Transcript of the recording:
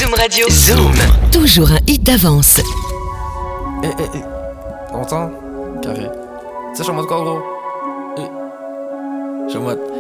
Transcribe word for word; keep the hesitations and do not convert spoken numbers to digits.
Zoom Radio. Zoom. Toujours un hit d'avance. Eh, eh, eh. T'entends? Carré. Tu sais, je suis en mode quoi, gros? Eh. Je suis en mode.